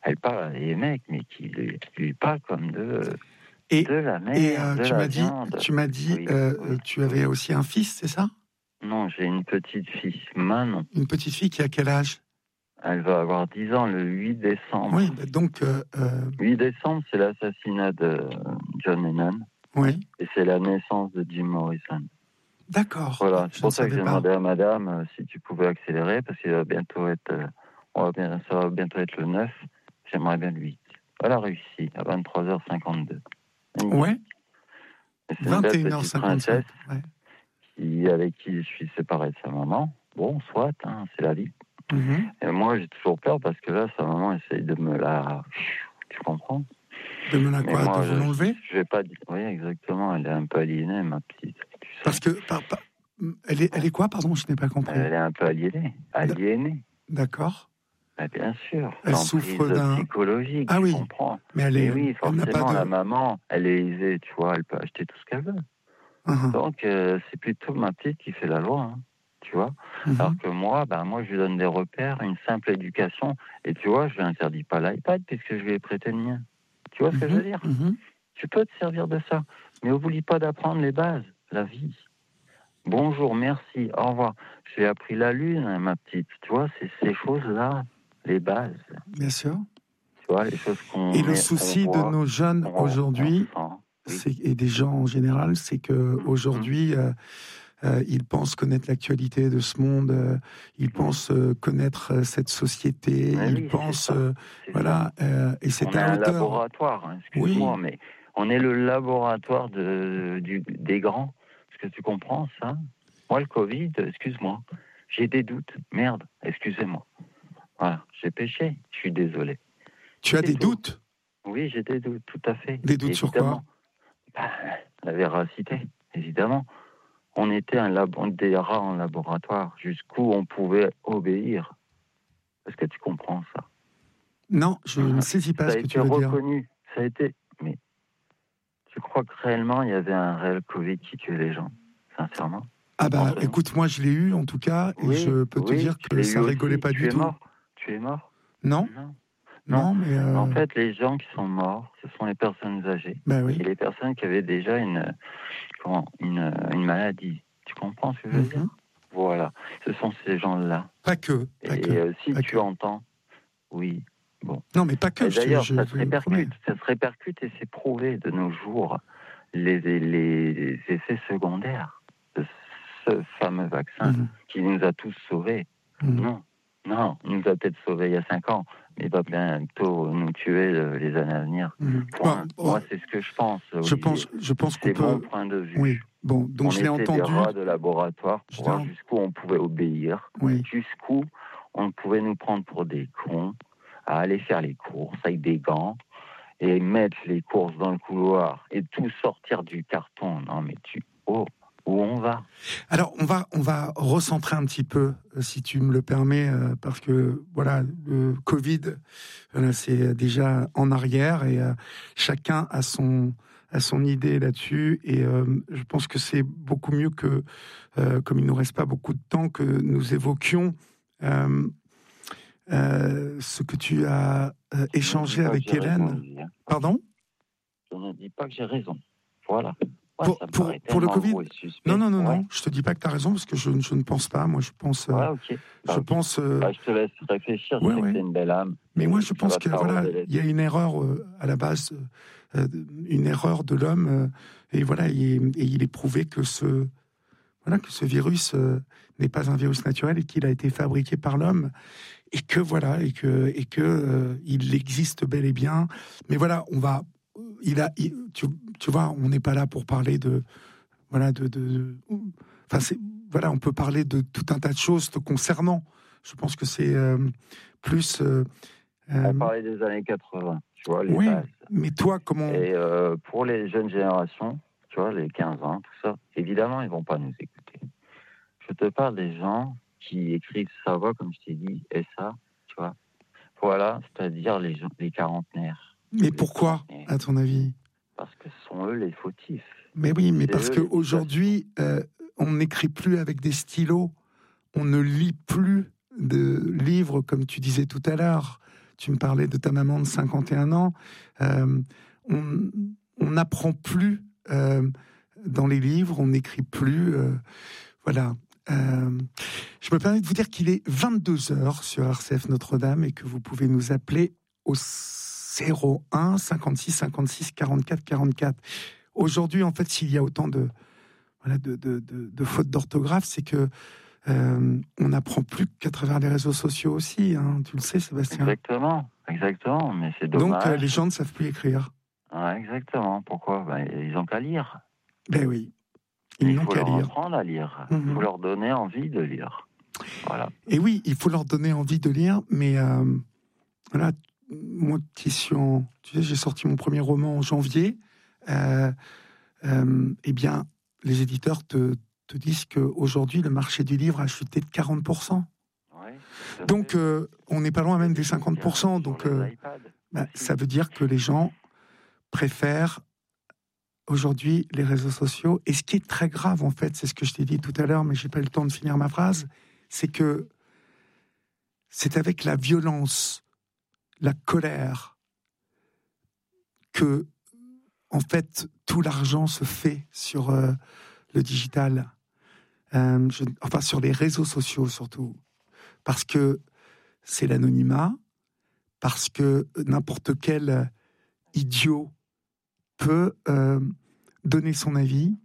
Elle parle à des mecs, mais qui lui parlent comme de Et la mer, de la viande. Tu m'as dit, Oui. tu avais aussi un fils, c'est ça? Non, j'ai une petite fille, Manon. Une petite fille qui a quel âge? Elle va avoir 10 ans le 8 décembre. Oui, donc... 8 décembre, c'est l'assassinat de John Lennon. Oui. Et c'est la naissance de Jim Morrison. D'accord. Voilà, c'est pour ça que j'ai demandé à madame si tu pouvais accélérer, parce qu'il va bientôt être... ça va bientôt être le 9. J'aimerais bien le 8. Elle a réussi, à 23h52. Ouais. 21h57. Ouais. Avec qui je suis séparé de sa maman. Bon, soit, hein, c'est la vie. Mm-hmm. Et moi, j'ai toujours peur parce que là, sa maman essaye de me la... Tu comprends? De me la quoi? Moi, de vous l'enlever? Je vais pas dire... Oui, exactement. Elle est un peu aliénée, ma petite. Tu sais. Parce que... Elle est quoi, pardon? Je n'ai pas compris. Elle est un peu aliénée. D'accord. Bah, bien sûr. Elle souffre d'un... psychologique, tu comprends. Mais elle est... oui, forcément, elle n'a pas de... la maman, elle est aisée, tu vois, elle peut acheter tout ce qu'elle veut. Uh-huh. Donc, c'est plutôt ma petite qui fait la loi, hein, tu vois. Mm-hmm. Alors que moi, je lui donne des repères, une simple éducation. Et tu vois, je lui interdis pas l'iPad puisque je lui ai prêté le mien. Tu vois ce que je veux dire? Tu peux te servir de ça. Mais n'oublie pas d'apprendre les bases, la vie. Bonjour, merci, au revoir. J'ai appris la lune, hein, ma petite. Tu vois, c'est ces choses-là, les bases. Bien sûr. Tu vois, les choses qu'on... Et le souci de nos jeunes aujourd'hui... et des gens en général, c'est que aujourd'hui, ils pensent connaître l'actualité de ce monde, ils pensent connaître cette société, ils pensent, voilà, et c'est à hauteur. On est un laboratoire, hein, excuse-moi, mais on est le laboratoire des grands. Est-ce que tu comprends ça? Moi, le Covid, excuse-moi, j'ai des doutes. Merde, excusez-moi. Voilà, j'ai péché, je suis désolé. Tu as des doutes? Oui, j'ai des doutes, tout à fait. Des doutes sur quoi? La véracité, évidemment. On était des rats en laboratoire, jusqu'où on pouvait obéir. Est-ce que tu comprends ça? Non, je ne saisis pas ce que tu veux dire. Ça a été... Mais tu crois que réellement, il y avait un réel Covid qui tuait les gens? Sincèrement? Ah bah, écoute, moi je l'ai eu en tout cas, et je peux te dire que ça rigolait pas du tout. Tu es mort? Non. Non, mais... En fait, les gens qui sont morts, ce sont les personnes âgées. Oui. Et les personnes qui avaient déjà une maladie. Tu comprends ce que je veux dire? Voilà. Ce sont ces gens-là. Pas que. Si tu entends, oui, bon. Non, mais pas que. D'ailleurs, ça se répercute et c'est prouvé de nos jours les effets secondaires de ce fameux vaccin qui nous a tous sauvés. Non, il nous a peut-être sauvés il y a 5 ans, mais il va bientôt nous tuer les années à venir. Moi, c'est ce que je pense. Je pense c'est mon point de vue. Oui. Bon, donc je l'ai entendu. On était des rats de laboratoire pour voir jusqu'où on pouvait obéir, jusqu'où on pouvait nous prendre pour des cons, à aller faire les courses avec des gants et mettre les courses dans le couloir et tout sortir du carton. Non, mais où on va? Alors, on va recentrer un petit peu, si tu me le permets, parce que, voilà, le Covid, c'est déjà en arrière et chacun a son idée là-dessus. Et je pense que c'est beaucoup mieux que, comme il ne nous reste pas beaucoup de temps, que nous évoquions ce que tu as échangé avec Hélène. Pardon? Je ne dis pas que j'ai raison. Voilà. Pour le Covid? Non. Je te dis pas que tu as raison parce que je ne pense pas. Moi, je pense. Je te laisse réfléchir. Je sais que c'est une belle âme. Mais moi, je pense que voilà, il y a une erreur à la base, une erreur de l'homme, et voilà, il est prouvé que ce virus n'est pas un virus naturel et qu'il a été fabriqué par l'homme, et que voilà, et que il existe bel et bien. Mais voilà, tu vois, on n'est pas là pour parler on peut parler de tout un tas de choses te concernant. Je pense que c'est plus... On parlait des années 80, tu vois, les bases. Mais toi, comment... Et pour les jeunes générations, tu vois, les 15 ans, tout ça, évidemment, ils ne vont pas nous écouter. Je te parle des gens qui écrivent sa voix, comme je t'ai dit, et ça, tu vois. Voilà, c'est-à-dire les quarantenaires. Mais pourquoi, à ton avis? Parce que ce sont eux les fautifs. Mais oui, mais parce qu'aujourd'hui, on n'écrit plus avec des stylos, on ne lit plus de livres, comme tu disais tout à l'heure. tu me parlais de ta maman de 51 ans. On n'apprend plus dans les livres, on n'écrit plus. Voilà. Je me permets de vous dire qu'il est 22h sur RCF Notre-Dame et que vous pouvez nous appeler au 01 56 56 44 44. Aujourd'hui, en fait, s'il y a autant de fautes d'orthographe, c'est que on n'apprend plus qu'à travers les réseaux sociaux aussi, hein, tu le sais, Sébastien. Exactement, mais c'est dommage. Donc les gens ne savent plus écrire. Ouais, exactement. Pourquoi ? Ils n'ont qu'à lire. Ben oui. Il faut leur apprendre à lire. Il faut leur donner envie de lire. Voilà. Et oui, il faut leur donner envie de lire, mais voilà, moi qui suis tu sais, j'ai sorti mon premier roman en janvier. Eh bien, les éditeurs te disent qu'aujourd'hui, le marché du livre a chuté de 40%. Ouais, donc, on n'est pas loin même des 50%. Donc, ça veut dire que les gens préfèrent aujourd'hui les réseaux sociaux. Et ce qui est très grave, en fait, c'est ce que je t'ai dit tout à l'heure, mais je n'ai pas eu le temps de finir ma phrase, c'est que c'est avec la violence, la colère, que, en fait, tout l'argent se fait sur le digital, enfin sur les réseaux sociaux surtout, parce que c'est l'anonymat, parce que n'importe quel idiot peut donner son avis.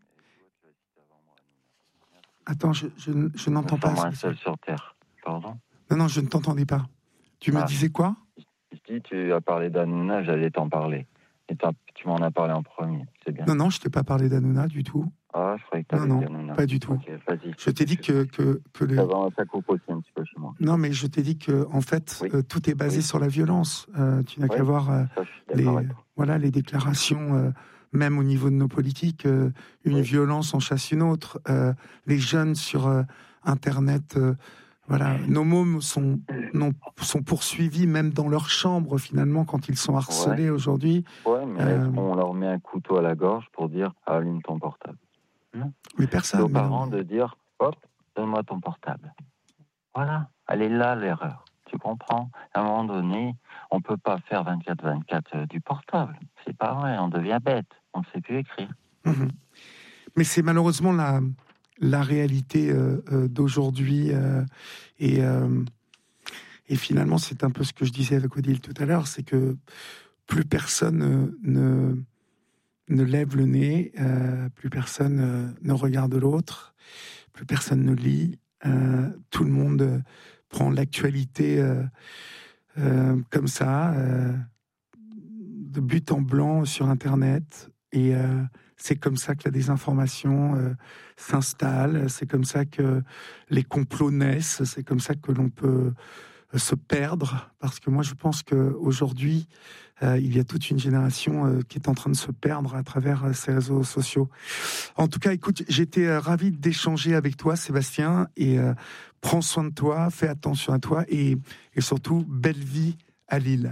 Attends, je n'entends pas. Moi seul sur Terre. Pardon ? Non, je ne t'entendais pas. Tu me disais quoi ? Je dis, tu as parlé d'Hanouna, j'allais t'en parler. Et tu m'en as parlé en premier, c'est bien. Non, je t'ai pas parlé d'Hanouna du tout. Ah, je croyais que tu avais dit Hanouna. Pas du tout. Okay, vas-y. Je t'ai dit que Ça coupe aussi un petit peu chez moi. Non, mais je t'ai dit que en fait, tout est basé sur la violence. Tu n'as qu'à voir les déclarations, même au niveau de nos politiques, une violence en chasse une autre. Les jeunes sur Internet, nos mômes sont poursuivis même dans leur chambre finalement quand ils sont harcelés aujourd'hui. Ouais, mais est-ce qu'on leur met un couteau à la gorge pour dire allume ton portable? Non. Mais personne. Aux parents de dire hop, donne-moi ton portable. Voilà, elle est là l'erreur. Tu comprends ? À un moment donné, on peut pas faire 24/24 du portable. C'est pas vrai, on devient bête. On ne sait plus écrire. Mais c'est malheureusement la réalité d'aujourd'hui. Et finalement, c'est un peu ce que je disais avec Odile tout à l'heure, c'est que plus personne ne lève le nez, plus personne ne regarde l'autre, plus personne ne lit. Tout le monde prend l'actualité comme ça, de but en blanc sur Internet. Et c'est comme ça que la désinformation s'installe, c'est comme ça que les complots naissent, c'est comme ça que l'on peut se perdre, parce que moi je pense qu'aujourd'hui, il y a toute une génération qui est en train de se perdre à travers ces réseaux sociaux. En tout cas, écoute, j'étais ravi d'échanger avec toi, Sébastien, et prends soin de toi, fais attention à toi, et surtout, belle vie à Lille.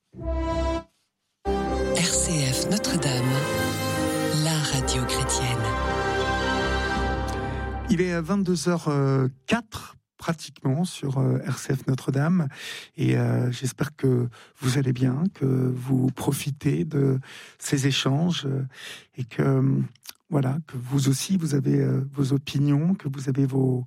RCF Notre-Dame, la radio chrétienne. Il est 22h04 pratiquement sur RCF Notre-Dame, et j'espère que vous allez bien, que vous profitez de ces échanges, et que que vous aussi vous avez vos opinions, que vous avez vos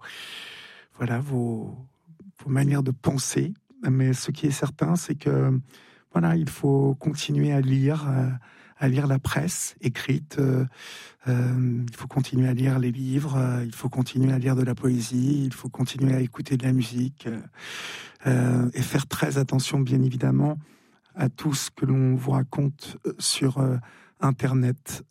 manières de penser. Mais ce qui est certain, c'est que il faut continuer à lire la presse écrite, il faut continuer à lire les livres, il faut continuer à lire de la poésie, il faut continuer à écouter de la musique, et faire très attention, bien évidemment, à tout ce que l'on vous raconte sur Internet.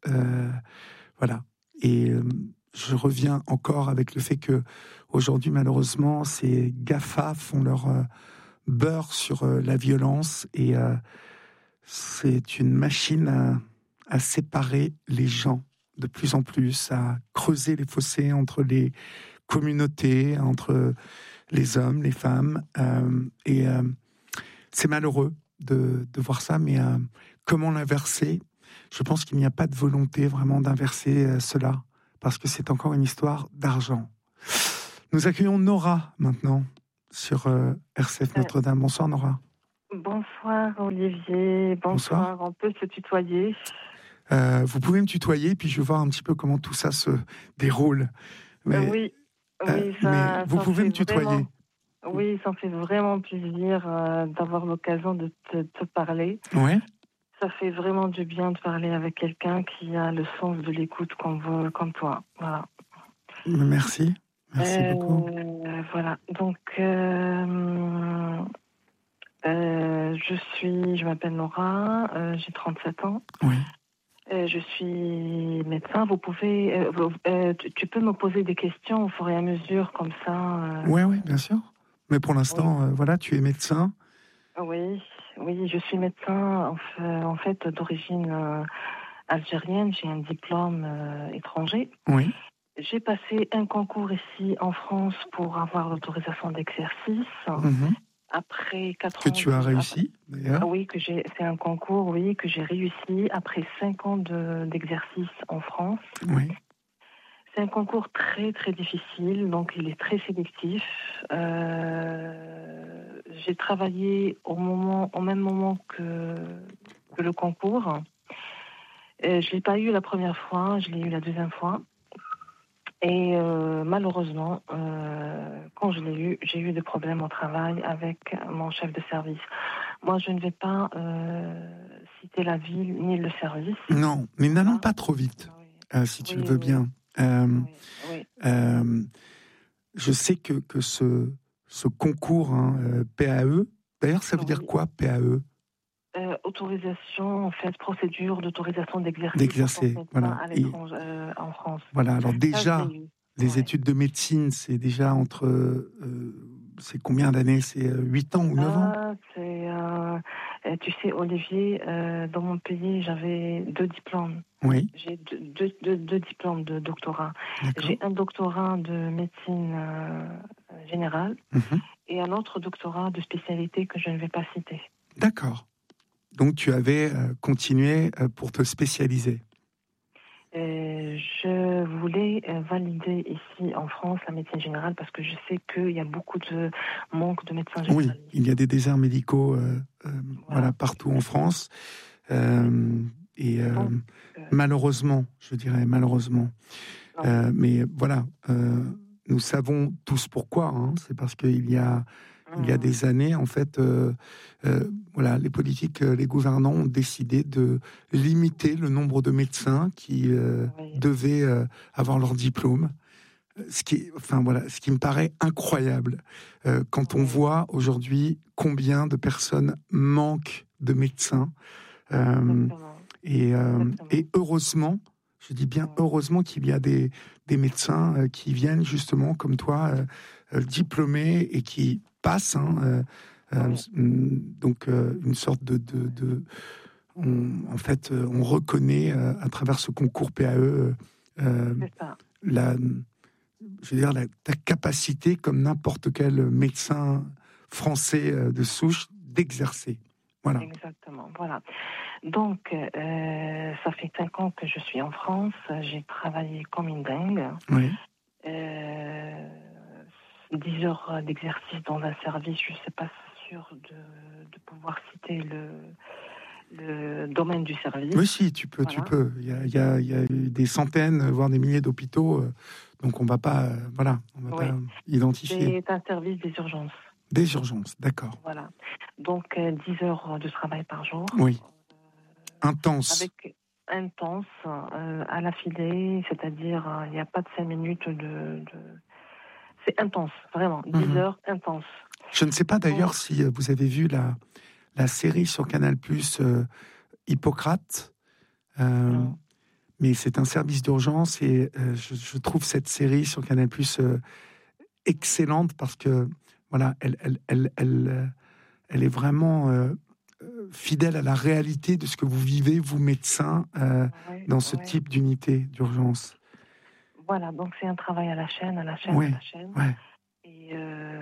Et je reviens encore avec le fait que aujourd'hui, malheureusement, ces GAFA font leur beurre sur la violence, et c'est une machine à séparer les gens de plus en plus, à creuser les fossés entre les communautés, entre les hommes, les femmes, et c'est malheureux de voir ça, mais comment l'inverser ? Je pense qu'il n'y a pas de volonté vraiment d'inverser cela, parce que c'est encore une histoire d'argent. Nous accueillons Nora maintenant sur RCF Notre-Dame. Bonsoir Nora. Bonsoir Olivier, bonsoir. On peut se tutoyer. Vous pouvez me tutoyer, puis je vais voir un petit peu comment tout ça se déroule. Oui, mais vous pouvez me tutoyer. Oui, ça me fait vraiment plaisir d'avoir l'occasion de te parler. Ouais. Ça fait vraiment du bien de parler avec quelqu'un qui a le sens de l'écoute comme toi. Voilà. Merci beaucoup. Voilà, donc je m'appelle Laura, j'ai 37 ans. Oui. Je suis médecin. Tu peux me poser des questions au fur et à mesure, comme ça. Oui, bien sûr. Mais pour l'instant, voilà, tu es médecin. Oui, je suis médecin en fait d'origine algérienne. J'ai un diplôme étranger. Oui. J'ai passé un concours ici en France pour avoir l'autorisation d'exercice. Après 4 ans... Que tu as réussi, d'ailleurs. Oui, c'est un concours, oui, que j'ai réussi après 5 ans d'exercice en France. Oui. C'est un concours très, très difficile, donc il est très sélectif. J'ai travaillé au même moment que le concours. Je ne l'ai pas eu la première fois, je l'ai eu la deuxième fois. Et malheureusement, quand je l'ai eu, j'ai eu des problèmes au travail avec mon chef de service. Moi, je ne vais pas citer la ville ni le service. Non, mais n'allons pas trop vite, si tu le veux bien. Je sais que ce concours PAE, d'ailleurs, ça veut dire quoi, PAE? Autorisation, en fait, procédure d'autorisation d'exercice. D'exercer, voilà. À l'étranger, en France. Voilà, alors déjà, les études de médecine, c'est déjà c'est combien d'années? C'est 8 ans ou 9 ans? Tu sais, Olivier, dans mon pays, j'avais 2 diplômes. Oui. J'ai deux diplômes de doctorat. D'accord. J'ai un doctorat de médecine générale et un autre doctorat de spécialité que je ne vais pas citer. D'accord. Donc, tu avais continué pour te spécialiser. Je voulais valider ici en France la médecine générale parce que je sais qu'il y a beaucoup de manque de médecins généralistes. Oui, il y a des déserts médicaux voilà, partout en France. Malheureusement, je dirais malheureusement. Mais voilà, nous savons tous pourquoi. Hein, c'est parce qu'il y a des années, en fait, voilà, les politiques, les gouvernants ont décidé de limiter le nombre de médecins qui devaient avoir leur diplôme. Ce qui me paraît incroyable quand on voit aujourd'hui combien de personnes manquent de médecins. Et heureusement, je dis bien heureusement qu'il y a des médecins qui viennent justement comme toi, diplômés et qui passent. Donc une sorte en fait, on reconnaît à travers ce concours PAE ta capacité, comme n'importe quel médecin français de souche, d'exercer. Voilà. Exactement, voilà. Donc, ça fait 5 ans que je suis en France. J'ai travaillé comme une dingue. Oui. 10 heures d'exercice dans un service, je ne suis pas sûre de pouvoir citer le domaine du service. Oui, si, tu peux. Il y a eu des centaines, voire des milliers d'hôpitaux, donc on ne va pas, pas identifier. C'est un service des urgences. Des urgences, d'accord. Voilà. Donc, 10 heures de travail par jour. Oui. Intense. Intense, à l'affilée, c'est-à-dire, il n'y a pas de 5 minutes C'est intense, vraiment. 10 heures, intense. Je ne sais pas d'ailleurs si vous avez vu la série sur Canal+, Hippocrate, mais c'est un service d'urgence et je trouve cette série sur Canal+, excellente parce que voilà, elle est vraiment fidèle à la réalité de ce que vous vivez, vous médecins, dans ce type d'unité d'urgence. Voilà, donc c'est un travail à la chaîne. Ouais. Et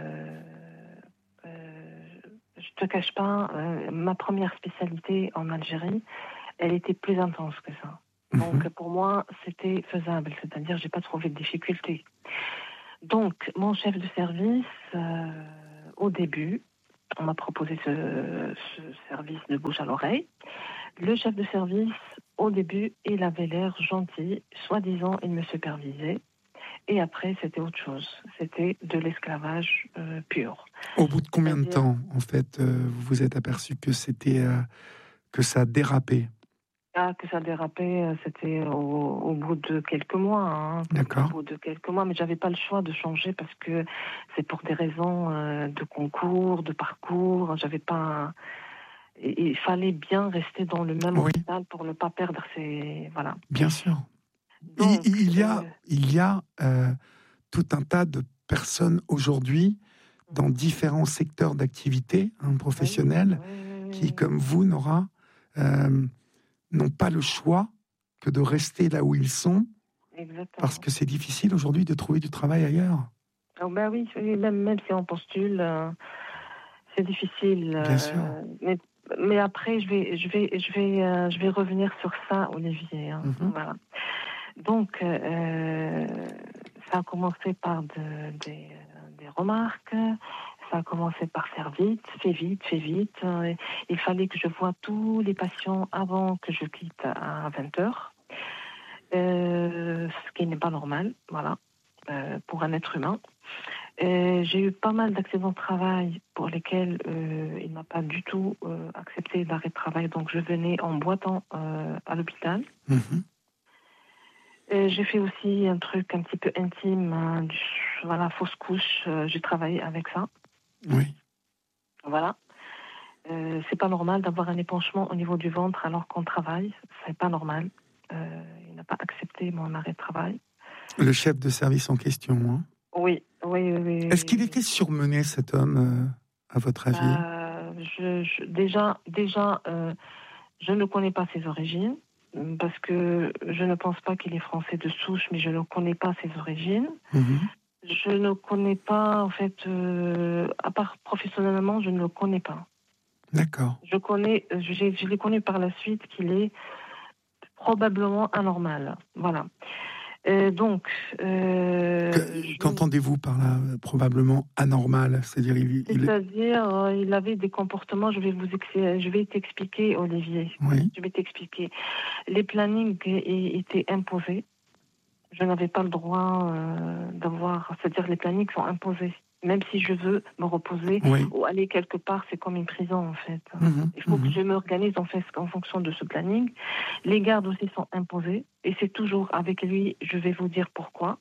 je te cache pas, ma première spécialité en Algérie, elle était plus intense que ça. Donc pour moi, c'était faisable, c'est-à-dire j'ai pas trouvé de difficulté. Donc mon chef de service, au début, On m'a proposé ce service de bouche à l'oreille. Le chef de service, au début, il avait l'air gentil. Soi-disant, il me supervisait. Et après, c'était autre chose. C'était de l'esclavage pur. Au bout de combien de temps, en fait, vous vous êtes aperçu que que ça dérapait? Que ça dérapait, c'était au bout de quelques mois. Hein, D'accord. Au bout de quelques mois, mais j'avais pas le choix de changer parce que c'est pour des raisons de concours, de parcours. J'avais pas. Il fallait bien rester dans le même hôpital pour ne pas perdre ses. Voilà. Bien sûr. Donc, il y a tout un tas de personnes aujourd'hui dans différents secteurs d'activité professionnels qui, comme vous, Nora, n'ont pas le choix que de rester là où ils sont. Exactement. Parce que c'est difficile aujourd'hui de trouver du travail ailleurs. Oh ben oui, même si on postule, c'est difficile. Bien sûr. Mais après, je vais revenir sur ça, Olivier. Hein. Voilà. Donc, ça a commencé par des remarques. Ça a commencé par faire vite, fais vite. Il fallait que je voie tous les patients avant que je quitte à 20h. Ce qui n'est pas normal, voilà, pour un être humain. J'ai eu pas mal d'accidents de travail pour lesquels il n'a pas du tout accepté l'arrêt de travail, donc je venais en boitant à l'hôpital. J'ai fait aussi un truc un petit peu intime, voilà, fausse couche, j'ai travaillé avec ça. Oui. Voilà. C'est pas normal d'avoir un épanchement au niveau du ventre alors qu'on travaille, c'est pas normal. Il n'a pas accepté mon arrêt de travail. Le chef de service en question, hein? Oui. Est-ce qu'il était surmené, cet homme, à votre avis? Déjà, je ne connais pas ses origines, parce que je ne pense pas qu'il est français de souche, mais je ne connais pas ses origines. Je ne connais pas, en fait, à part professionnellement, je ne le connais pas. D'accord. Je l'ai connu par la suite qu'il est probablement anormal. Voilà. Qu'entendez-vous par là, probablement anormal? C'est-à-dire, il avait des comportements. Je vais t'expliquer, Olivier. Oui. Je vais t'expliquer. Les plannings étaient imposés. Je n'avais pas le droit d'avoir. C'est-à-dire, les plannings sont imposés. Même si je veux me reposer ou aller quelque part, c'est comme une prison, en fait. Il faut que je m'organise en fonction de ce planning. Les gardes aussi sont imposés. Et c'est toujours avec lui, je vais vous dire pourquoi.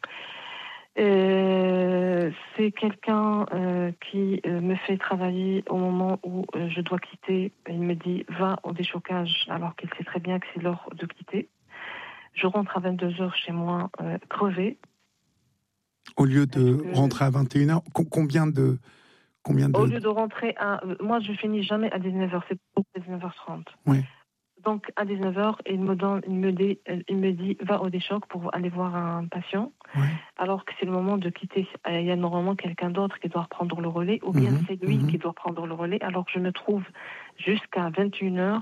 C'est quelqu'un qui me fait travailler au moment où je dois quitter. Il me dit, va au déchocage, alors qu'il sait très bien que c'est l'heure de quitter. Je rentre à 22h chez moi, crevée. Au lieu de rentrer à 21h, combien de... Au lieu de rentrer à... Moi, je finis jamais à 19h, c'est pour 19h30. Oui. Donc, à 19h, il me dit, va au déchoc pour aller voir un patient, alors que c'est le moment de quitter. Il y a normalement quelqu'un d'autre qui doit reprendre le relais, ou bien c'est lui qui doit prendre le relais, alors que je me trouve jusqu'à 21h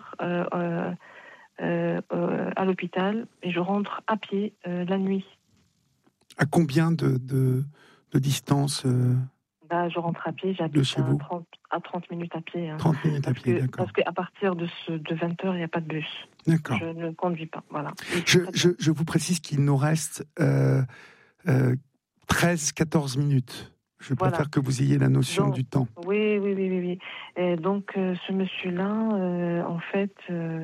à l'hôpital, et je rentre à pied la nuit. À combien de distance Je rentre à pied, j'habite à 30 minutes à pied. 30 minutes à pied, d'accord. Parce qu'à partir de 20h, il n'y a pas de bus. D'accord. Je ne conduis pas, voilà. Je vous précise qu'il nous reste 13-14 minutes. Je préfère que vous ayez la notion du temps. Oui. Et donc, ce monsieur-là, en fait,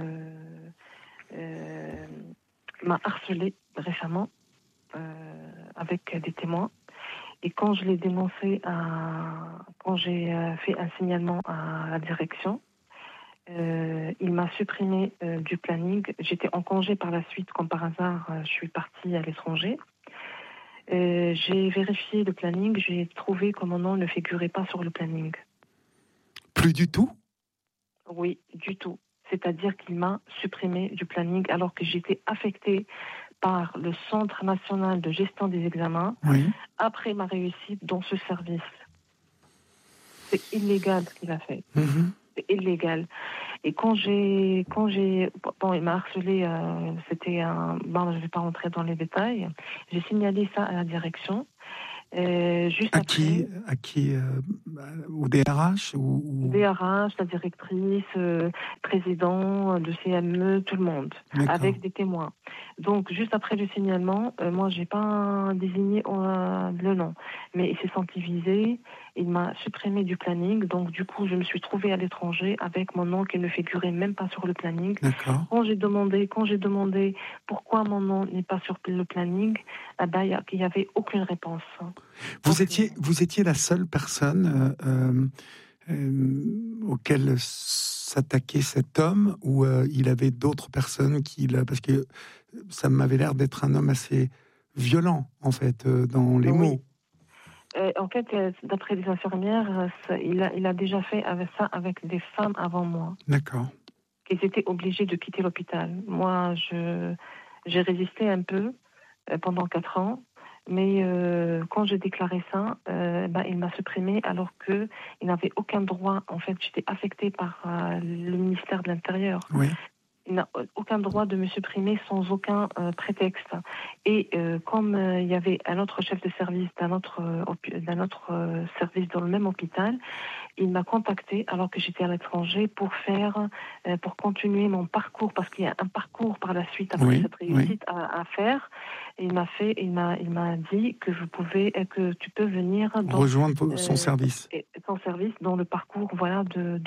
m'a harcelé récemment avec des témoins. Et quand je l'ai dénoncé, quand j'ai fait un signalement à la direction, il m'a supprimé du planning. J'étais en congé par la suite, comme par hasard, je suis partie à l'étranger. J'ai vérifié le planning, j'ai trouvé que mon nom ne figurait pas sur le planning. Plus du tout? Oui, du tout. C'est-à-dire qu'il m'a supprimé du planning alors que j'étais affectée par le Centre national de gestion des examens après ma réussite dans ce service. C'est illégal ce qu'il a fait. C'est illégal. Et quand il m'a harcelé, je ne vais pas rentrer dans les détails, j'ai signalé ça à la direction. Juste À après, qui au DRH ou... DRH, la directrice, président de CME, tout le monde, D'accord. avec des témoins. Donc, juste après le signalement, moi, j'ai pas désigné le nom, mais il s'est senti visé. Il m'a supprimé du planning. Donc, du coup, je me suis trouvée à l'étranger avec mon nom qui ne figurait même pas sur le planning. D'accord. Quand j'ai demandé pourquoi mon nom n'est pas sur le planning, il n'y avait aucune réponse. Vous étiez la seule personne auquel s'attaquait cet homme, ou il avait d'autres personnes parce que ça m'avait l'air d'être un homme assez violent, en fait, dans les mots. En fait, d'après les infirmières, il a déjà fait ça avec des femmes avant moi. D'accord. Qu'ils étaient obligés de quitter l'hôpital. Moi, j'ai résisté un peu pendant 4 ans, mais quand j'ai déclaré ça, il m'a supprimé alors qu'il n'avait aucun droit. En fait, j'étais affectée par le ministère de l'Intérieur. Oui. Il n'a aucun droit de me supprimer sans aucun prétexte. Et comme il y avait un autre chef de service d'un autre service dans le même hôpital, il m'a contacté alors que j'étais à l'étranger pour continuer mon parcours, parce qu'il y a un parcours par la suite après cette réussite à faire. Il m'a dit que tu peux venir rejoindre son service. Son service dans le parcours, voilà,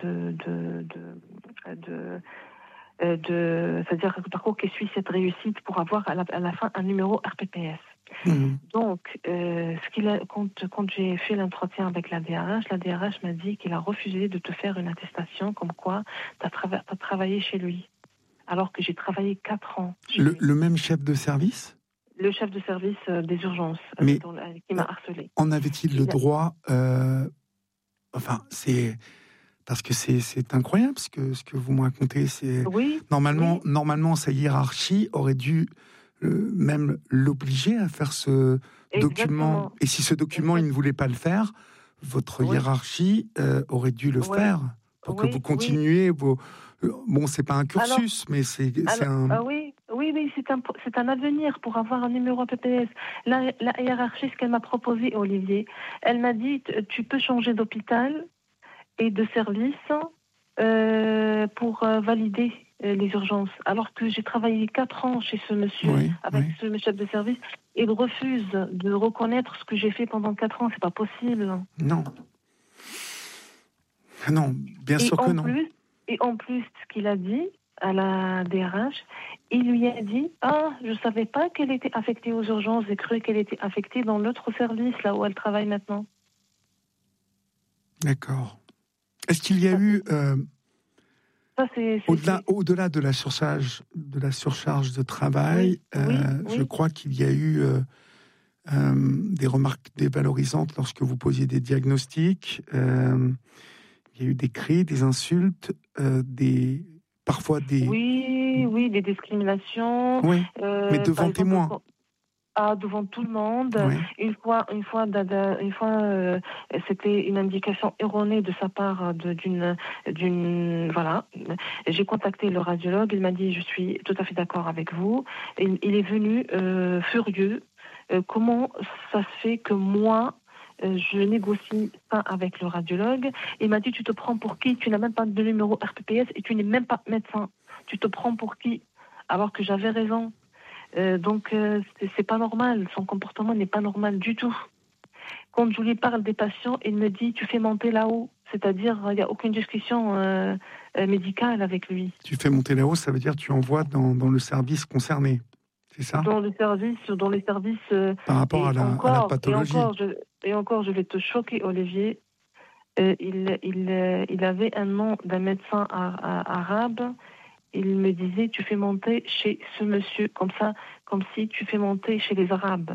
c'est-à-dire le parcours qui suit cette réussite pour avoir à la fin un numéro RPPS. Mmh. Donc, quand j'ai fait l'entretien avec la DRH m'a dit qu'il a refusé de te faire une attestation comme quoi tu as travaillé chez lui, alors que j'ai travaillé 4 ans. Le même chef de service ? Le chef de service des urgences qui m'a harcelé. En avait-il le droit c'est... Parce que c'est incroyable ce que vous me racontez. Normalement, sa hiérarchie aurait dû même l'obliger à faire ce document. Et si ce document, il ne voulait pas le faire, votre hiérarchie aurait dû le faire pour que vous continuiez vos... Bon, c'est pas un cursus, mais c'est un... Oui, c'est un avenir pour avoir un numéro PPS. La hiérarchie, ce qu'elle m'a proposé, Olivier, elle m'a dit, tu peux changer d'hôpital et de service pour valider les urgences. Alors que j'ai travaillé 4 ans chez ce monsieur, ce chef de service, il refuse de reconnaître ce que j'ai fait pendant 4 ans. C'est pas possible. Non. Non, bien sûr que non. Et en plus, ce qu'il a dit à la DRH, il lui a dit « Ah, je savais pas qu'elle était affectée aux urgences, j'ai cru qu'elle était affectée dans l'autre service, là où elle travaille maintenant. » D'accord. Est-ce qu'il y a eu, au-delà de la surcharge de travail, je crois qu'il y a eu des remarques dévalorisantes lorsque vous posiez des diagnostics. Il y a eu des cris, des insultes, parfois des... Oui, des discriminations. Oui, mais devant témoins. Devant tout le monde. Oui. Une fois, c'était une indication erronée de sa part d'une voilà. J'ai contacté le radiologue. Il m'a dit je suis tout à fait d'accord avec vous. Et il est venu furieux. Comment ça se fait que moi je négocie pas avec le radiologue? Il m'a dit tu te prends pour qui? Tu n'as même pas de numéro RPPS et tu n'es même pas médecin. Tu te prends pour qui? Alors que j'avais raison. Donc c'est pas normal, son comportement n'est pas normal du tout. Quand je lui parle des patients, il me dit tu fais monter là-haut, c'est-à-dire il n'y a aucune discussion médicale avec lui. Tu fais monter là-haut, ça veut dire tu envoies dans le service concerné, c'est ça? Dans les services par rapport à la pathologie. Et encore, je vais te choquer, Olivier. Il avait un nom d'un médecin arabe. Il me disait, tu fais monter chez ce monsieur, comme si tu fais monter chez les Arabes.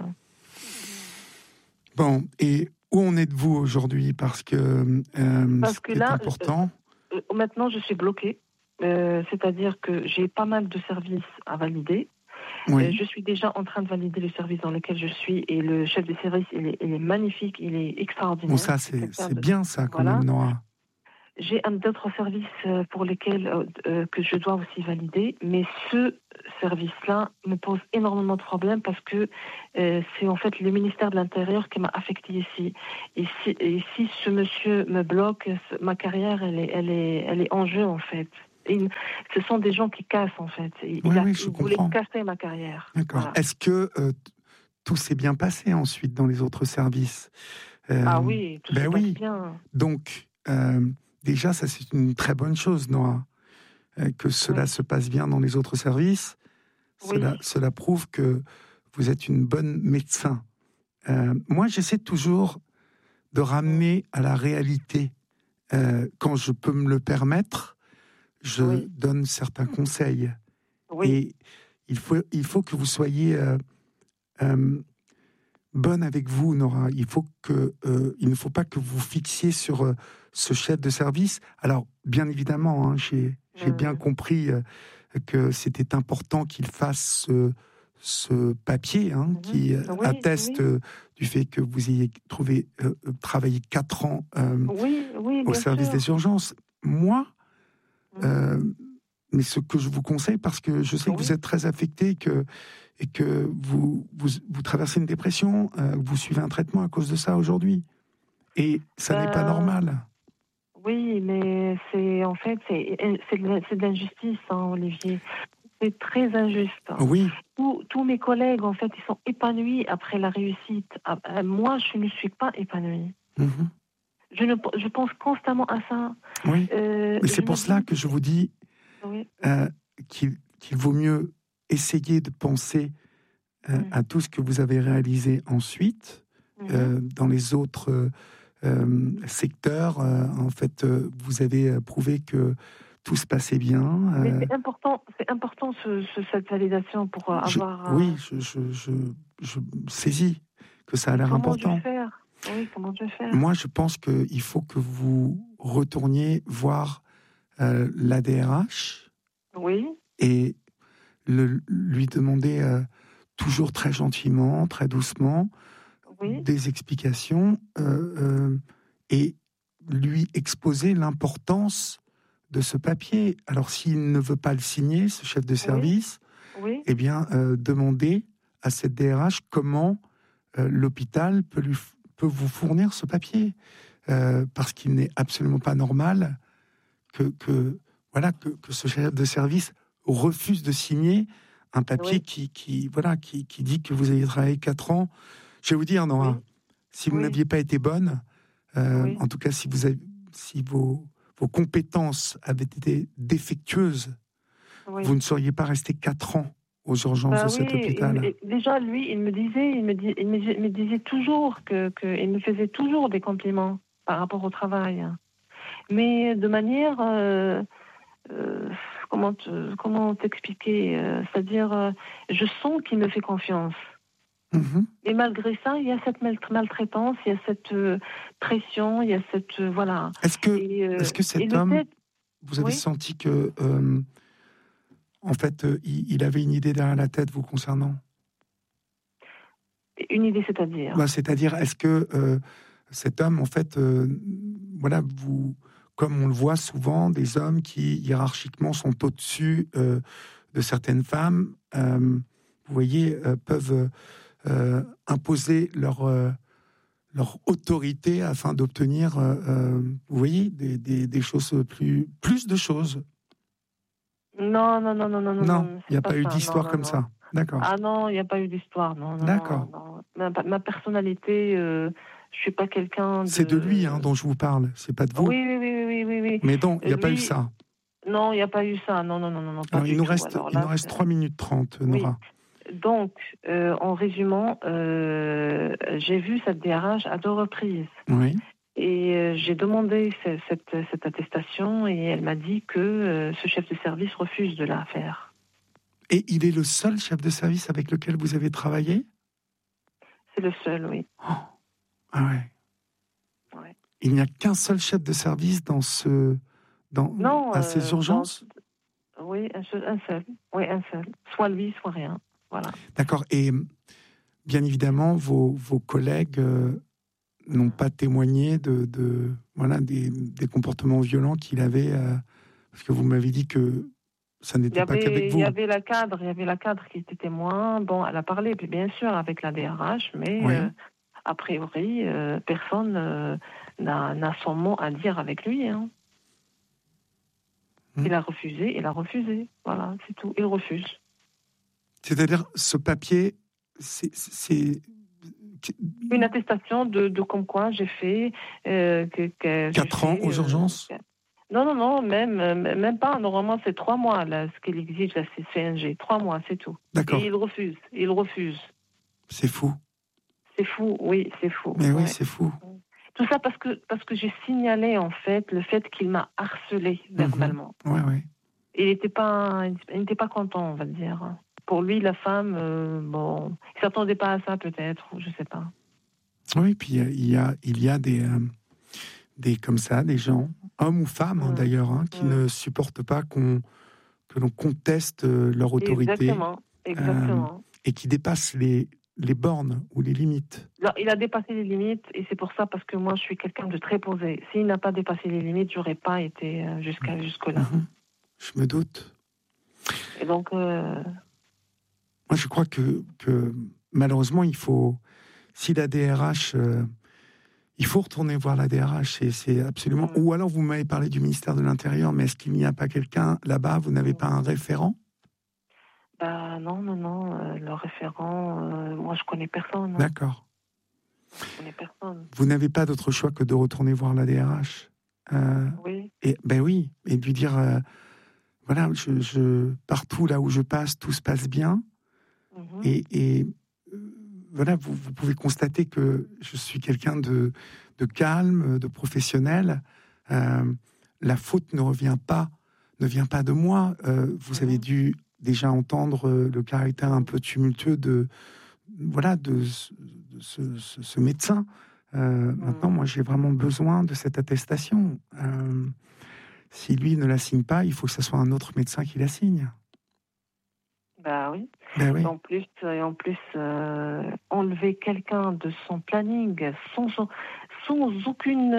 Bon, et où en êtes-vous aujourd'hui? Parce que là, important. Maintenant, je suis bloquée. C'est-à-dire que j'ai pas mal de services à valider. Oui. Je suis déjà en train de valider le service dans lequel je suis, et le chef de service, il est magnifique, il est extraordinaire. Bon, ça, c'est bien, ça, quand même, Nora. J'ai d'autres services pour lesquels que je dois aussi valider, mais ce service-là me pose énormément de problèmes parce que c'est en fait le ministère de l'Intérieur qui m'a affectée ici. Et si ce monsieur me bloque, ma carrière, elle est en jeu en fait. Ce sont des gens qui cassent en fait. Oui, je voulaient comprends. casser ma carrière. D'accord. Voilà. Est-ce que tout s'est bien passé ensuite dans les autres services? Ah oui, tout se passe bien. Donc, déjà, ça c'est une très bonne chose, Nora. Que cela se passe bien dans les autres services, cela prouve que vous êtes une bonne médecin. Moi, j'essaie toujours de ramener à la réalité. Quand je peux me le permettre, je donne certains conseils. Et il faut que vous soyez bonne avec vous, Nora. Il ne faut pas que vous fixiez sur ce chef de service. Alors, bien évidemment, hein, j'ai bien compris que c'était important qu'il fasse ce papier qui atteste du fait que vous ayez travaillé 4 ans au service des urgences. Moi, mais ce que je vous conseille, parce que je sais que vous êtes très affecté et que vous traversez une dépression, vous suivez un traitement à cause de ça aujourd'hui. Et ça n'est pas normal. Oui, mais c'est de l'injustice, hein, Olivier. C'est très injuste. Oui. Tous mes collègues, en fait, ils sont épanouis après la réussite. Moi, je ne suis pas épanouie. Je pense constamment à ça. Oui. Mais c'est pour cela que je vous dis qu'il vaut mieux essayer de penser à tout ce que vous avez réalisé ensuite dans les autres secteurs. En fait, vous avez prouvé que tout se passait bien. Mais c'est important cette validation pour avoir... Oui, je saisis que ça a l'air important. Comment je vais faire? Moi, je pense qu'il faut que vous retourniez voir la DRH et lui demander toujours très gentiment, très doucement, des explications et lui exposer l'importance de ce papier. Alors, s'il ne veut pas le signer, ce chef de service, eh bien, demandez à cette DRH comment l'hôpital peut vous fournir ce papier. Parce qu'il n'est absolument pas normal que ce chef de service refuse de signer un papier qui dit que vous avez travaillé 4 ans. Je vais vous dire, Nora, si vous n'aviez pas été bonne, en tout cas si vos compétences avaient été défectueuses, vous ne seriez pas resté 4 ans aux urgences de cet hôpital. Déjà, lui, il me disait toujours il me faisait toujours des compliments par rapport au travail. Mais de manière... comment t'expliquer? C'est-à-dire, je sens qu'il me fait confiance. Et malgré ça, il y a cette maltraitance, il y a cette pression, il y a cette... voilà. Est-ce que cet homme, vous avez senti que... en fait, il avait une idée derrière la tête vous concernant? Une idée, c'est-à-dire? C'est-à-dire, est-ce que cet homme, en fait, comme on le voit souvent, des hommes qui hiérarchiquement sont au-dessus de certaines femmes, vous voyez, peuvent imposer leur autorité afin d'obtenir, vous voyez, des choses plus de choses. Non. Il n'y a pas eu d'histoire comme ça. D'accord. Ah non, il n'y a pas eu d'histoire. Non. D'accord. Non. Ma personnalité, je suis pas quelqu'un de... C'est de lui dont je vous parle, c'est pas de vous. Oui. Mais donc, il n'y a pas eu ça. Non, il n'y a pas eu ça. Non. Alors, il nous reste 3 minutes 30, Nora. Donc, en résumant, j'ai vu cette DRH à 2 reprises. Oui. Et j'ai demandé cette attestation et elle m'a dit que ce chef de service refuse de la faire. Et il est le seul chef de service avec lequel vous avez travaillé? C'est le seul, oui. Oh. Ah ouais. Il n'y a qu'un seul chef de service à ces urgences? Oui, un seul. Oui, un seul. Soit lui, soit rien. Voilà. D'accord. Et bien évidemment, vos collègues n'ont pas témoigné voilà, des comportements violents qu'il avait, parce que vous m'avez dit que ça n'était pas qu'avec vous. Il y avait la cadre qui était témoin. Bon, elle a parlé, bien sûr, avec la DRH, mais Oui. a priori, personne n'a son mot à dire avec lui. Hein. Il a refusé. Voilà, c'est tout. Il refuse. C'est-à-dire, ce papier, c'est une attestation de comme quoi j'ai fait... 4 ans aux urgences. Non, même pas. Normalement, c'est 3 mois, là, ce qu'il exige, la CNG. 3 mois, c'est tout. D'accord. Et il refuse. C'est fou. C'est fou, oui, c'est fou. Mais oui, c'est fou. Tout ça parce que j'ai signalé, en fait, le fait qu'il m'a harcelé verbalement. Oui. Il n'était pas content, on va dire. Pour lui, la femme, bon, il s'attendait pas à ça, peut-être, ou je sais pas. Oui, puis il y a des comme ça, des gens, hommes ou femmes d'ailleurs, qui ne supportent pas que l'on conteste leur autorité. Exactement. Et qui dépassent les bornes ou les limites. Alors, il a dépassé les limites, et c'est pour ça, parce que moi, je suis quelqu'un de très posé. S'il n'a pas dépassé les limites, j'aurais pas été jusque-là. Je me doute. Et donc... Moi, je crois que malheureusement, si la DRH... il faut retourner voir la DRH, c'est absolument... Ou alors, vous m'avez parlé du ministère de l'Intérieur, mais est-ce qu'il n'y a pas quelqu'un là-bas? Vous n'avez pas un référent? Non. Le référent, moi, je connais personne. Hein. D'accord. Je connais personne. Vous n'avez pas d'autre choix que de retourner voir la DRH? Oui. Et de lui dire, voilà, partout là où je passe, tout se passe bien. Et voilà, vous pouvez constater que je suis quelqu'un de calme, de professionnel. La faute ne vient pas de moi. Vous avez dû déjà entendre le caractère un peu tumultueux de ce médecin. Maintenant, moi, j'ai vraiment besoin de cette attestation. Si lui ne la signe pas, il faut que ce soit un autre médecin qui la signe. Oui. Oui. En plus, enlever quelqu'un de son planning sans aucune...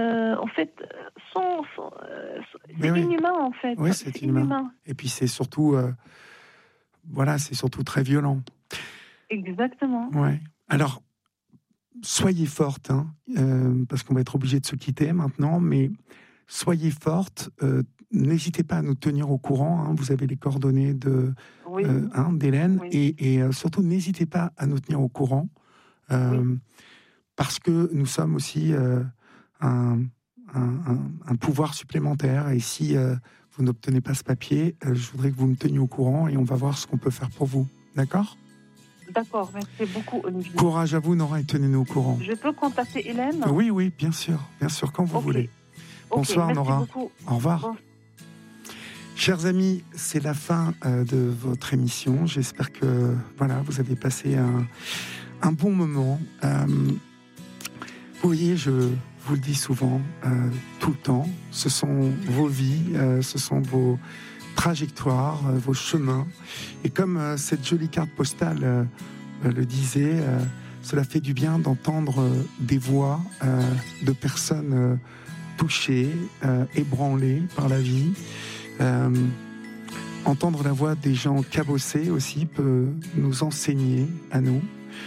c'est inhumain, en fait. Oui, c'est inhumain. Et puis c'est surtout... c'est surtout très violent. Exactement. Ouais. Alors, soyez forte, parce qu'on va être obligé de se quitter maintenant, mais soyez forte. N'hésitez pas à nous tenir au courant. Vous avez les coordonnées d'Hélène. Oui. Et surtout, n'hésitez pas à nous tenir au courant. Parce que nous sommes aussi un pouvoir supplémentaire. Et si vous n'obtenez pas ce papier, je voudrais que vous me teniez au courant et on va voir ce qu'on peut faire pour vous. D'accord ? D'accord, merci beaucoup, Olivier. Courage à vous, Nora, et tenez-nous au courant. Je peux contacter Hélène ? Oui, bien sûr, quand vous voulez. Bonsoir, Nora. Beaucoup. Au revoir. Bon. Chers amis, c'est la fin de votre émission. J'espère que vous avez passé un bon moment. Vous voyez, je vous le dis souvent, tout le temps, ce sont vos vies, ce sont vos trajectoires, vos chemins. Et comme cette jolie carte postale le disait, cela fait du bien d'entendre des voix de personnes touchées, ébranlées par la vie. Entendre la voix des gens cabossés aussi peut nous enseigner à nous,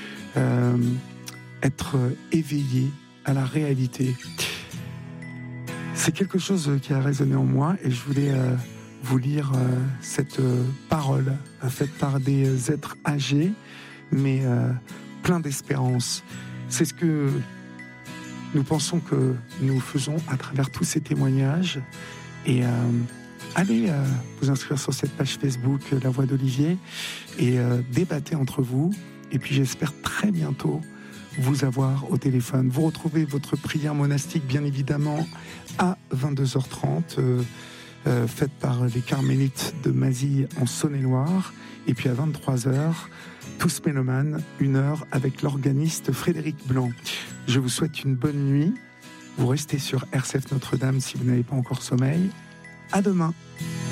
être éveillés à la réalité. C'est quelque chose qui a résonné en moi et je voulais vous lire cette parole faite par des êtres âgés mais plein d'espérance. C'est ce que nous pensons que nous faisons à travers tous ces témoignages. Et allez vous inscrire sur cette page Facebook La Voix d'Olivier et débattez entre vous. Et puis j'espère très bientôt vous avoir au téléphone. Vous retrouvez votre prière monastique bien évidemment à 22h30 faite par les Carmélites de Mazille en Saône-et-Loire. Et puis à 23h, Tous Mélomanes, 1h avec l'organiste Frédéric Blanc. Je vous souhaite une bonne nuit. Vous restez sur RCF Notre-Dame si vous n'avez pas encore sommeil. À demain.